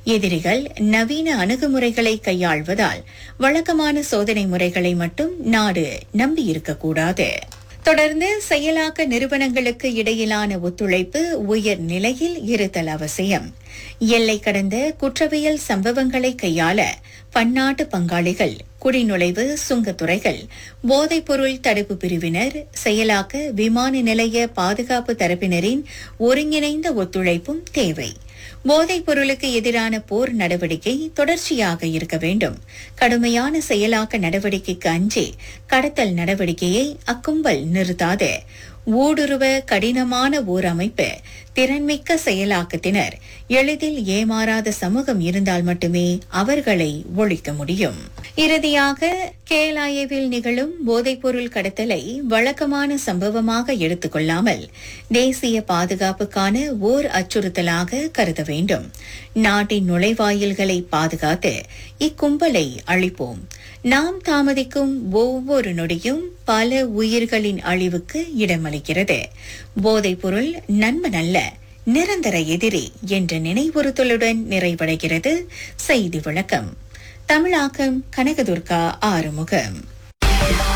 எதிரிகள் நவீன அணுகுமுறைகளை கையாள்வதால் வழக்கமான சோதனை முறைகளை மட்டும் நாடு நம்பியிருக்கக்கூடாது. தொடர்ந்து செயலாக்க நிறுவனங்களுக்கு இடையிலான ஒத்துழைப்பு உயர் நிலையில் இருத்தல் அவசியம். எல்லை கடந்த குற்றவியல் சம்பவங்களை கையாள பன்னாட்டு பங்காளிகள், குடிநுழைவு சுங்கத்துறைகள், போதைப்பொருள் தடுப்பு பிரிவினர், செயலாக்க விமான நிலைய பாதுகாப்பு தரப்பினரின் ஒருங்கிணைந்த ஒத்துழைப்பும் தேவை. போதைப் பொருளுக்கு எதிரான போர் நடவடிக்கை தொடர்ச்சியாக இருக்க வேண்டும். கடுமையான செயலாக்க நடவடிக்கைக்கு அஞ்சி கடத்தல் நடவடிக்கையை அக்கும்பல் நிறுத்தாது. ஊடுருவ கடினமான ஓர் அமைப்பு, திறன்மிக்க செயலாக்கத்தினர், எளிதில் ஏமாறாத சமூகம் இருந்தால் மட்டுமே அவர்களை ஒழிக்க முடியும். இறுதியாக, கேலாயவில் நிகழும் போதைப்பொருள் கடத்தலை வழக்கமான சம்பவமாக எடுத்துக் கொள்ளாமல் தேசிய பாதுகாப்புக்கான ஓர் அச்சுறுத்தலாக கருத வேண்டும். நாட்டின் நுழைவாயில்களை பாதுகாத்து இக்கும்பலை அழிப்போம். நாம் தாமதிக்கும் ஒவ்வொரு நொடியும் பல உயிர்களின் அழிவுக்கு இடமளிக்கிறது. போதைப்பொருள் நண்பன் அல்ல, நிரந்தர எதிரி என்ற நினைவுறுத்தலுடன் நிறைவடைகிறது செய்தி விளக்கம். தமிழாக்கம் கனகதுர்கா ஆறுமுகம்.